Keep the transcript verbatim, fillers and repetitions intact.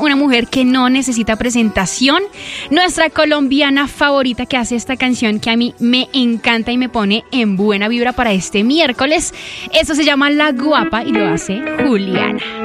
una mujer que no necesita presentación, nuestra colombiana favorita que hace esta canción que a mí me encanta y me pone en buena vibra para este miércoles. Esto se llama La Guapa y lo hace Juliana.